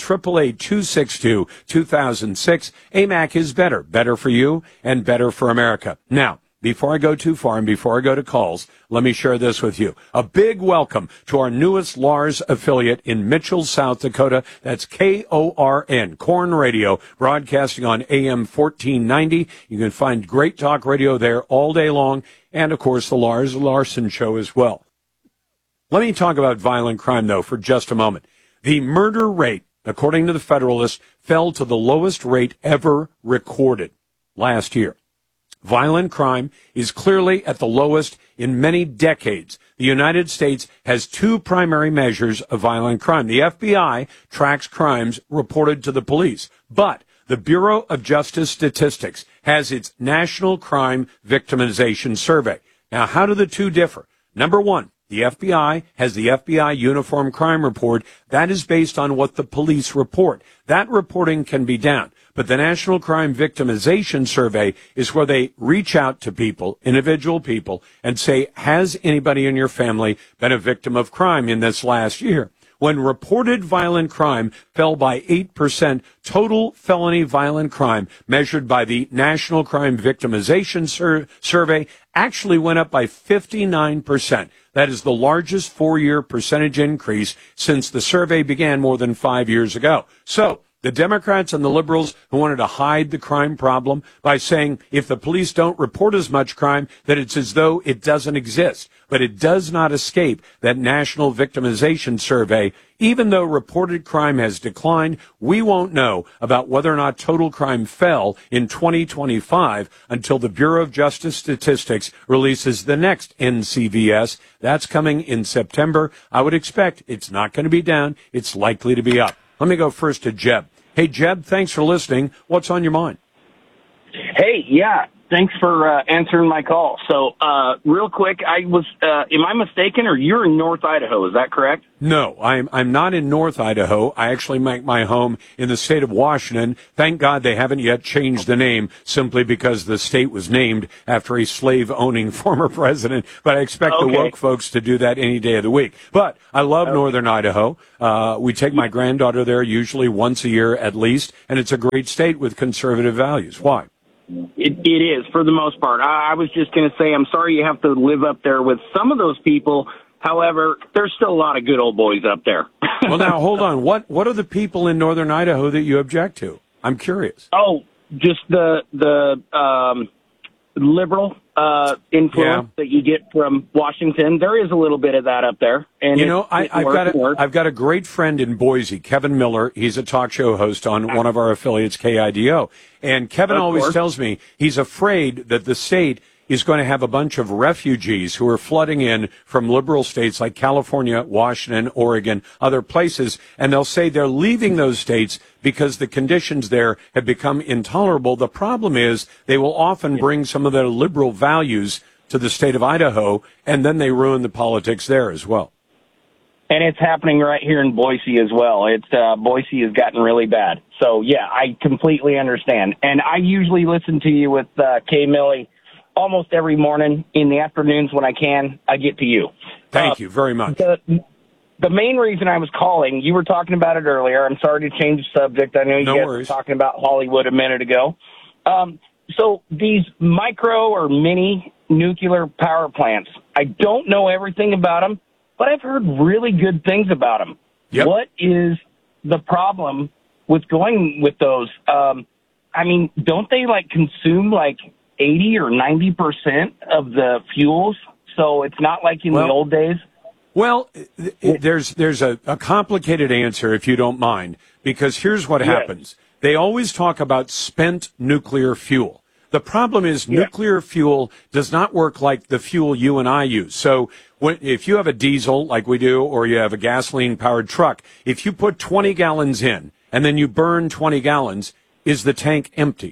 888-262-2006. AMAC is better. Better for you and better for America. Now, before I go too far and before I go to calls, let me share this with you. A big welcome to our newest Lars affiliate in Mitchell, South Dakota. That's KORN, Corn Radio, broadcasting on AM 1490. You can find great talk radio there all day long, and, of course, the Lars Larson Show as well. Let me talk about violent crime, though, for just a moment. The murder rate, according to the Federalist, fell to the lowest rate ever recorded last year. Violent crime is clearly at the lowest in many decades. The United States has two primary measures of violent crime. The FBI tracks crimes reported to the police, but the Bureau of Justice Statistics has its National Crime Victimization Survey. Now, how do the two differ? Number one, the FBI has the FBI Uniform Crime Report. That is based on what the police report. That reporting can be down. But the National Crime Victimization Survey is where they reach out to people, individual people, and say, has anybody in your family been a victim of crime in this last year? When reported violent crime fell by 8%, total felony violent crime measured by the National Crime Victimization Survey actually went up by 59%. That is the largest four-year percentage increase since the survey began more than 5 years ago. So, The Democrats and the liberals who wanted to hide the crime problem by saying if the police don't report as much crime, that it's as though it doesn't exist. But it does not escape that National Victimization Survey. Even though reported crime has declined, we won't know about whether or not total crime fell in 2025 until the Bureau of Justice Statistics releases the next NCVS. That's coming in September. I would expect it's not going to be down. It's likely to be up. Let me go first to Jeb. Hey, Jeb, thanks for listening. What's on your mind? Hey, yeah, thanks for answering my call. So, real quick, am I mistaken, or you're in North Idaho, is that correct? No, I'm not in North Idaho. I actually make my home in the state of Washington. Thank God they haven't yet changed the name simply because the state was named after a slave-owning former president. But I expect the woke folks to do that any day of the week. But I love Northern Idaho. We take my granddaughter there usually once a year at least, and it's a great state with conservative values. Why? It is, for the most part. I was just going to say, I'm sorry you have to live up there with some of those people. However, there's still a lot of good old boys up there. Well, now, hold on. What are the people in Northern Idaho that you object to? I'm curious. Oh, just the liberal influence that you get from Washington. There is a little bit of that up there. And I've got a great friend in Boise, Kevin Miller. He's a talk show host on one of our affiliates, KIDO. And Kevin always tells me he's afraid that the state is going to have a bunch of refugees who are flooding in from liberal states like California, Washington, Oregon, other places, and they'll say they're leaving those states because the conditions there have become intolerable. The problem is they will often bring some of their liberal values to the state of Idaho, and then they ruin the politics there as well. And it's happening right here in Boise as well. Boise has gotten really bad. So, yeah, I completely understand. And I usually listen to you with Kay Millie almost every morning. In the afternoons when I can, I get to you. Thank you very much. The main reason I was calling, you were talking about it earlier. I'm sorry to change the subject. I know you guys were talking about Hollywood a minute ago. So these micro or mini nuclear power plants, I don't know everything about them, but I've heard really good things about them. Yep. What is the problem with going with those? I mean, don't they consume 80 or 90% of the fuels? So it's not like in the old days? Well, there's a complicated answer, if you don't mind, because here's what happens. They always talk about spent nuclear fuel. The problem is nuclear fuel does not work like the fuel you and I use. So if you have a diesel like we do, or you have a gasoline-powered truck, if you put 20 gallons in and then you burn 20 gallons, is the tank empty?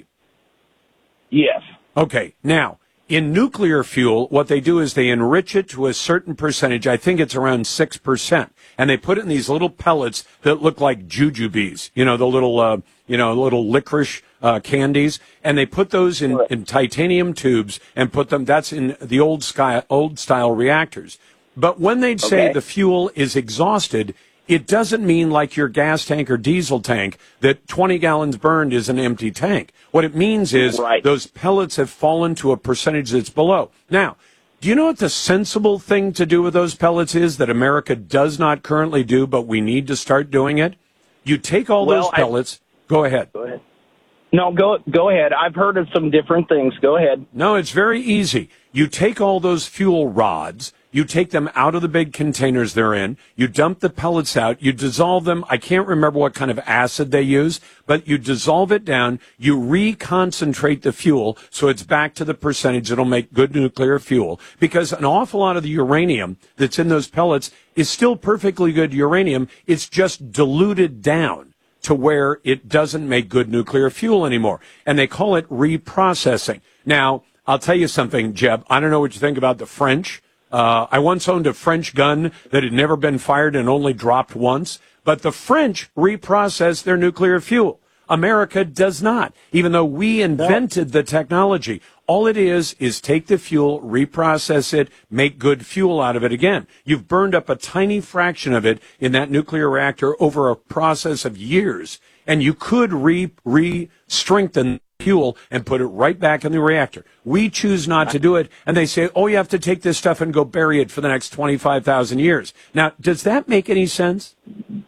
Yes. Okay. Now, in nuclear fuel, what they do is they enrich it to a certain percentage. I think it's around 6%. And they put it in these little pellets that look like jujubes, the little licorice candies. And they put those in titanium tubes and put them, that's in the old style reactors. But when they'd say the fuel is exhausted, it doesn't mean like your gas tank or diesel tank that 20 gallons burned is an empty tank. What it means is those pellets have fallen to a percentage that's below. Now, do you know what the sensible thing to do with those pellets is that America does not currently do, but we need to start doing it? You take all those pellets. Go ahead. Go ahead. No, go ahead. I've heard of some different things. Go ahead. No, it's very easy. You take all those fuel rods. You take them out of the big containers they're in. You dump the pellets out. You dissolve them. I can't remember what kind of acid they use, but you dissolve it down. You reconcentrate the fuel so it's back to the percentage that'll make good nuclear fuel, because an awful lot of the uranium that's in those pellets is still perfectly good uranium. It's just diluted down to where it doesn't make good nuclear fuel anymore. And they call it reprocessing. Now, I'll tell you something, Jeb. I don't know what you think about the French. I once owned a French gun that had never been fired and only dropped once. But the French reprocess their nuclear fuel. America does not, even though we invented the technology. All it is take the fuel, reprocess it, make good fuel out of it again. You've burned up a tiny fraction of it in that nuclear reactor over a process of years, and you could re-strengthen fuel and put it right back in the reactor. We choose not to do it, and they say, oh, you have to take this stuff and go bury it for the next 25,000 years. Now, does that make any sense?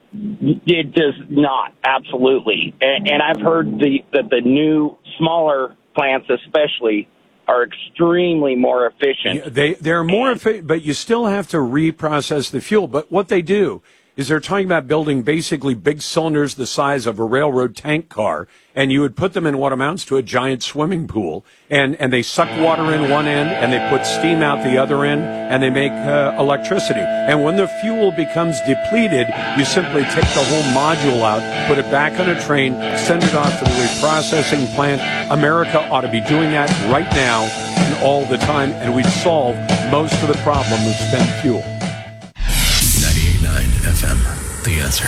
It does not, absolutely. And I've heard that the new, smaller plants especially are extremely more efficient. They're more efficient, but you still have to reprocess the fuel. But what they do is they're talking about building basically big cylinders the size of a railroad tank car, and you would put them in what amounts to a giant swimming pool, and they suck water in one end, and they put steam out the other end, and they make electricity. And when the fuel becomes depleted, you simply take the whole module out, put it back on a train, send it off to the reprocessing plant. America ought to be doing that right now and all the time, and we'd solve most of the problem of spent fuel. 98.9 FM, The Answer.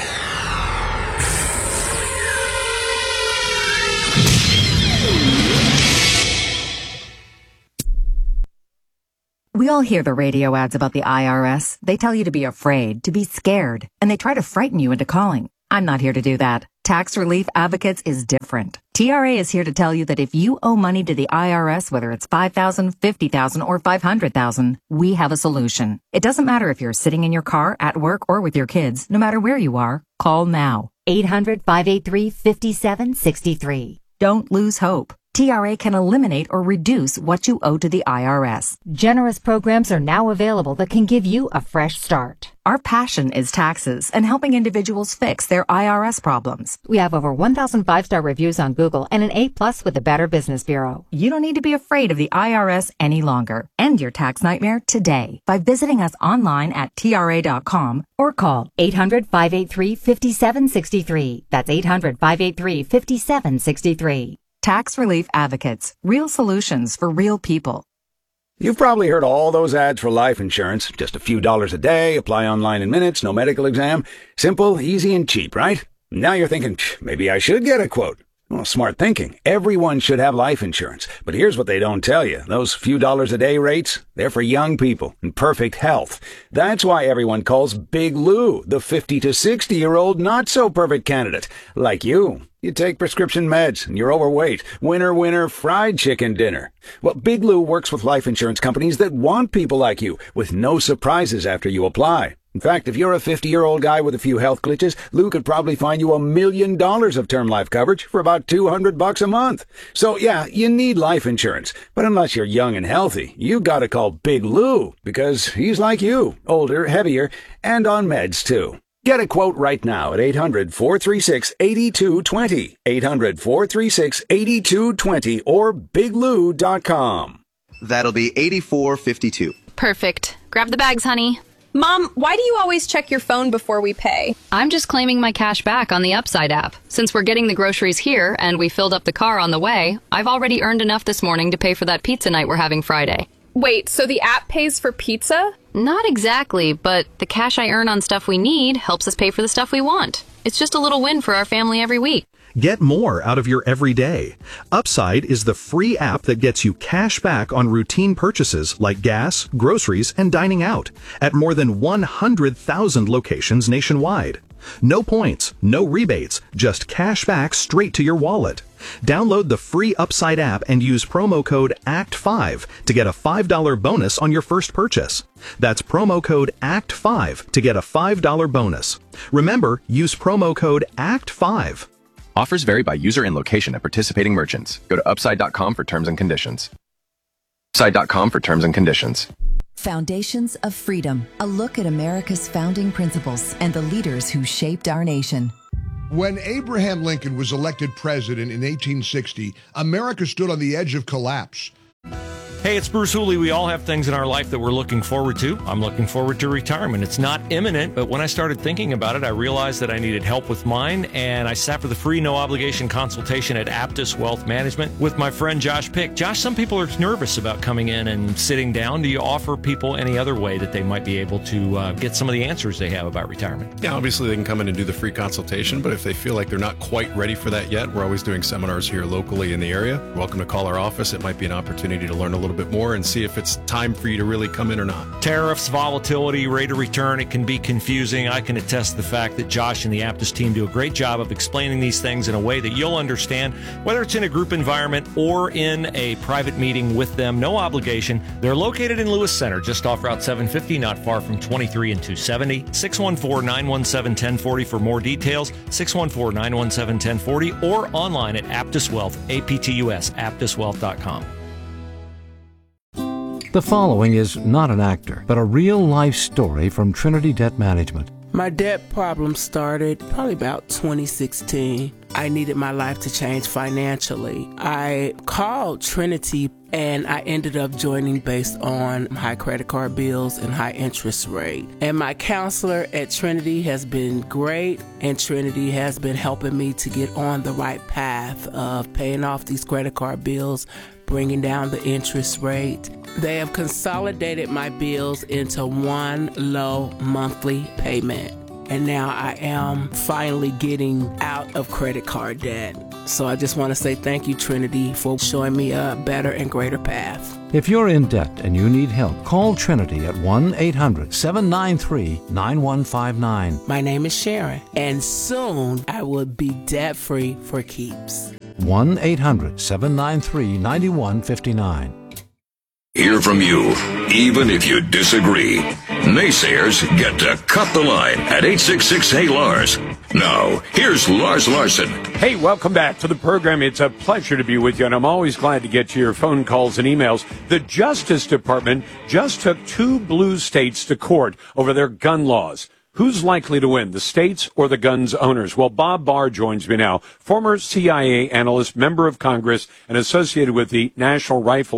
We all hear the radio ads about the IRS. They tell you to be afraid, to be scared, and they try to frighten you into calling. I'm not here to do that. Tax Relief Advocates is different. TRA is here to tell you that if you owe money to the IRS, whether it's $5,000, $50,000, or $500,000, we have a solution. It doesn't matter if you're sitting in your car, at work, or with your kids. No matter where you are, call now. 800-583-5763. Don't lose hope. TRA can eliminate or reduce what you owe to the IRS. Generous programs are now available that can give you a fresh start. Our passion is taxes and helping individuals fix their IRS problems. We have over 1,000 5-star reviews on Google and an A+ with the Better Business Bureau. You don't need to be afraid of the IRS any longer. End your tax nightmare today by visiting us online at TRA.com or call 800-583-5763. That's 800-583-5763. Tax Relief Advocates. Real solutions for real people. You've probably heard all those ads for life insurance. Just a few dollars a day, apply online in minutes, no medical exam. Simple, easy, and cheap, right? Now you're thinking, maybe I should get a quote. Well, smart thinking. Everyone should have life insurance. But here's what they don't tell you. Those few dollars a day rates, they're for young people in perfect health. That's why everyone calls Big Lou the 50 to 60-year-old not-so-perfect candidate. Like you. You take prescription meds and you're overweight. Winner, winner, fried chicken dinner. Well, Big Lou works with life insurance companies that want people like you with no surprises after you apply. In fact, if you're a 50-year-old guy with a few health glitches, Lou could probably find you $1 million of term life coverage for about $200 a month. So yeah, you need life insurance. But unless you're young and healthy, you gotta call Big Lou because he's like you, older, heavier, and on meds too. Get a quote right now at 800-436-8220, 800-436-8220, or biglou.com. That'll be 8452. Perfect. Grab the bags, honey. Mom, why do you always check your phone before we pay? I'm just claiming my cash back on the Upside app. Since we're getting the groceries here and we filled up the car on the way, I've already earned enough this morning to pay for that pizza night we're having Friday. Wait, so the app pays for pizza? Not exactly, but the cash I earn on stuff we need helps us pay for the stuff we want. It's just a little win for our family every week. Get more out of your everyday. Upside is the free app that gets you cash back on routine purchases like gas, groceries, and dining out at more than 100,000 locations nationwide. No points, no rebates, just cash back straight to your wallet. Download the free Upside app and use promo code ACT5 to get a $5 bonus on your first purchase. That's promo code ACT5 to get a $5 bonus. Remember, use promo code ACT5. Offers vary by user and location at participating merchants. Go to upside.com for terms and conditions. Upside.com for terms and conditions. Foundations of Freedom, a look at America's founding principles and the leaders who shaped our nation. When Abraham Lincoln was elected president in 1860, America stood on the edge of collapse. Hey, it's Bruce Hooley. We all have things in our life that we're looking forward to. I'm looking forward to retirement. It's not imminent, but when I started thinking about it, I realized that I needed help with mine, and I sat for the free, no-obligation consultation at Aptus Wealth Management with my friend Josh Pick. Josh, some people are nervous about coming in and sitting down. Do you offer people any other way that they might be able to get some of the answers they have about retirement? Yeah, obviously they can come in and do the free consultation, but if they feel like they're not quite ready for that yet, we're always doing seminars here locally in the area. You're welcome to call our office. It might be an opportunity to learn a little bit more and see if it's time for you to really come in or not. Tariffs, volatility, rate of return, it can be confusing. I can attest to the fact that Josh and the Aptus team do a great job of explaining these things in a way that you'll understand, whether it's in a group environment or in a private meeting with them. No obligation. They're located in Lewis Center, just off Route 750, not far from 23 and 270. 614-917-1040 for more details. 614-917-1040 or online at Aptus Wealth, APTUS, aptuswealth.com. The following is not an actor, but a real-life story from Trinity Debt Management. My debt problem started probably about 2016. I needed my life to change financially. I called Trinity and I ended up joining based on high credit card bills and high interest rate. And my counselor at Trinity has been great, and Trinity has been helping me to get on the right path of paying off these credit card bills, bringing down the interest rate. They have consolidated my bills into one low monthly payment. And now I am finally getting out of credit card debt. So I just want to say thank you, Trinity, for showing me a better and greater path. If you're in debt and you need help, call Trinity at 1-800-793-9159. My name is Sharon, and soon I will be debt-free for keeps. 1-800-793-9159. Hear from you, even if you disagree. Naysayers get to cut the line at 866-HEY-LARS. Now, here's Lars Larson. Hey, welcome back to the program. It's a pleasure to be with you, and I'm always glad to get to your phone calls and emails. The Justice Department just took 2 blue states to court over their gun laws. Who's likely to win, the states or the guns owners? Well, Bob Barr joins me now, former CIA analyst, member of Congress, and associated with the National Rifle